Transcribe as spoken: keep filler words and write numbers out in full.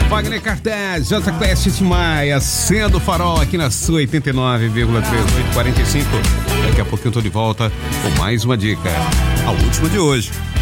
Wagner Cartaz, J Quest Maia, sendo farol aqui na sua oitenta e nove vírgula três, oito e quarenta e cinco. Daqui a pouquinho eu tô de volta com mais uma dica, a última de hoje.